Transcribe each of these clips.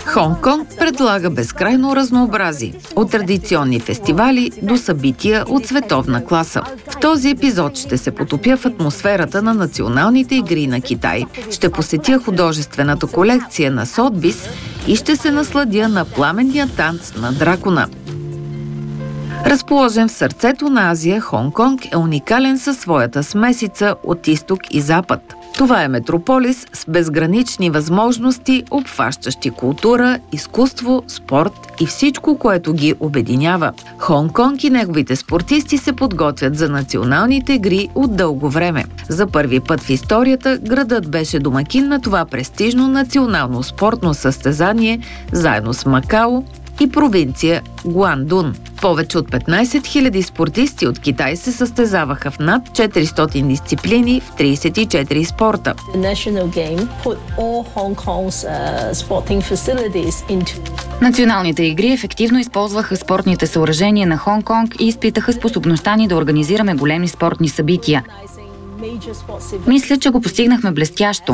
Хонг-Конг предлага безкрайно разнообразие, от традиционни фестивали до събития от световна класа. В този епизод ще се потопя в атмосферата на националните игри на Китай. Ще посетя художествената колекция на Сотбис и ще се насладя на пламенния танц на дракона. Разположен в сърцето на Азия, Хонг-Конг е уникален със своята смесица от изток и запад. Това е метрополис с безгранични възможности, обхващащи култура, изкуство, спорт и всичко, което ги обединява. Хонг-Конг и неговите спортисти се подготвят за националните игри от дълго време. За първи път в историята градът беше домакин на това престижно национално спортно състезание, заедно с Макао и провинция Гуандун. Повече от 15 000 спортисти от Китай се състезаваха в над 400 дисциплини в 34 спорта. Националните игри ефективно използваха спортните съоръжения на Хонг-Конг и изпитаха способността ни да организираме големи спортни събития. Мисля, че го постигнахме блестящо.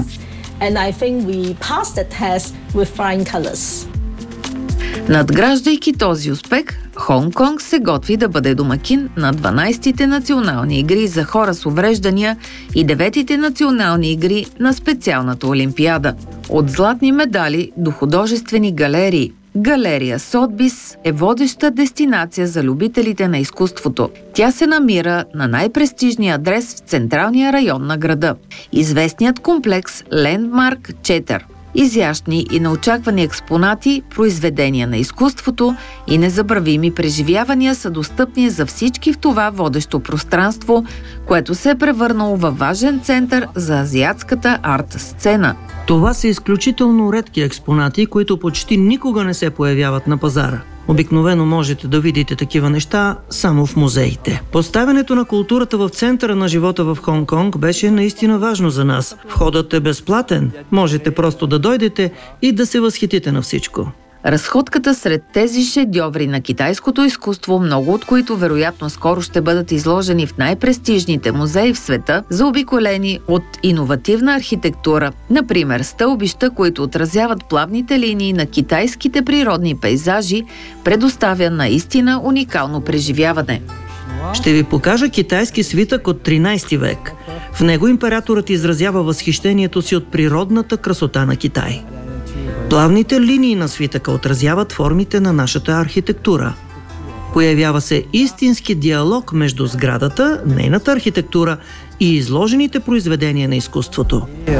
Надграждайки този успех, Хонг-Конг се готви да бъде домакин на 12-те национални игри за хора с увреждания и 9-те национални игри на специалната олимпиада. От златни медали до художествени галерии. Галерия Сотбис е водеща дестинация за любителите на изкуството. Тя се намира на най-престижния адрес в централния район на града. Известният комплекс Лендмарк 4. Изящни и неочаквани експонати, произведения на изкуството и незабравими преживявания са достъпни за всички в това водещо пространство, което се е превърнало във важен център за азиатската арт-сцена. Това са изключително редки експонати, които почти никога не се появяват на пазара. Обикновено можете да видите такива неща само в музеите. Поставянето на културата в центъра на живота в Хонг-Конг беше наистина важно за нас. Входът е безплатен. Можете просто да дойдете и да се възхитите на всичко. Разходката сред тези шедьоври на китайското изкуство, много от които вероятно скоро ще бъдат изложени в най-престижните музеи в света, заобиколени от иновативна архитектура, например стълбища, които отразяват плавните линии на китайските природни пейзажи, предоставя наистина уникално преживяване. Ще ви покажа китайски свитък от 13 век. В него императорът изразява възхищението си от природната красота на Китай. Плавните линии на свитъка отразяват формите на нашата архитектура. Появява се истински диалог между сградата, нейната архитектура и изложените произведения на изкуството.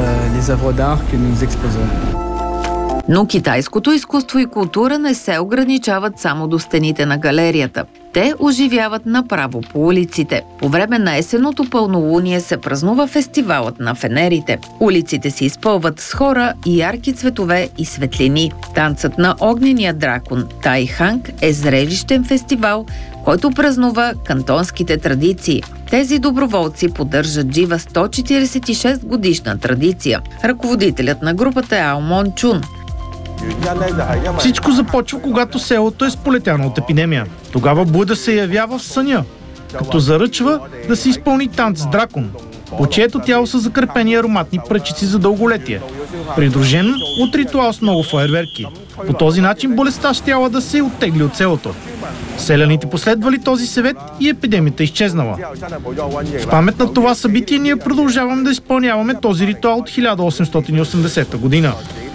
Но китайското изкуство и култура не се ограничават само до стените на галерията. Те оживяват направо по улиците. По време на есенното пълнолуние се празнува фестивалът на фенерите. Улиците се изпълват с хора и ярки цветове и светлини. Танцът на огнения дракон Тай Ханг е зрелищен фестивал, който празнува кантонските традиции. Тези доброволци поддържат жива 146 годишна традиция. Ръководителят на групата е Алмон Чун. Всичко започва, когато селото е сполетяно от епидемия. Тогава Буда се явява в съня, като заръчва да се изпълни танц с дракон, по чието тяло са закрепени ароматни пръчици за дълголетие, придружен от ритуал с много фойерверки. По този начин болестта щяла да се оттегли от селото. Селяните последвали този съвет и епидемията изчезнала. В памет на това събитие ние продължаваме да изпълняваме този ритуал от 1880 година.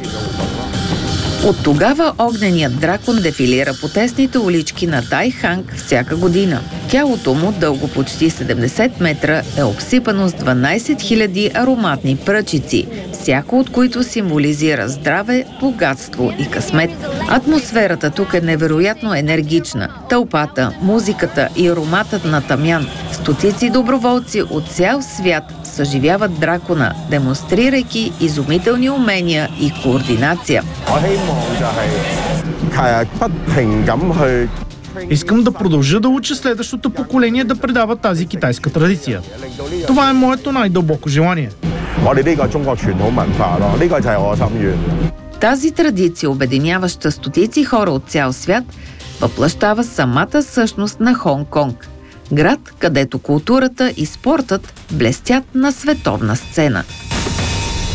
От тогава огненият дракон дефилира по тесните улички на Тай Ханг всяка година. Тялото му, дълго почти 70 метра, е обсипано с 12 000 ароматни пръчици, всяко от които символизира здраве, богатство и късмет. Атмосферата тук е невероятно енергична. Тълпата, музиката и ароматът на тамян. Стотици доброволци от цял свят съживяват дракона, демонстрирайки изумителни умения и координация. Искам да продължа да уча следващото поколение да предава тази китайска традиция. Това е моето най-дълбоко желание. Тази традиция, обединяваща стотици хора от цял свят, въплъщава самата същност на Хонг-Конг. Град, където културата и спортът блестят на световна сцена.